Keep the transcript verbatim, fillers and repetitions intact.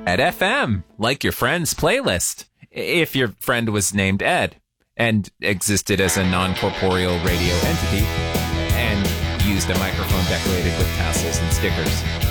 Ed F M, like your friend's playlist. If your friend was named Ed and existed as a non-corporeal radio entity and used a microphone decorated with tassels and stickers.